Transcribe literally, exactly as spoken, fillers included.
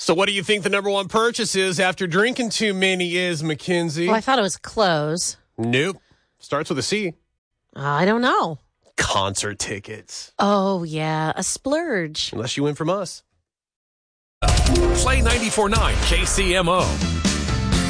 So what do you think the number one purchase is after drinking too many is, Mackenzie? Well, I thought it was clothes. Nope. Starts with a C. I don't know. Concert tickets. Oh, yeah, a splurge. Unless you win from us. Play ninety-four point nine K C M O.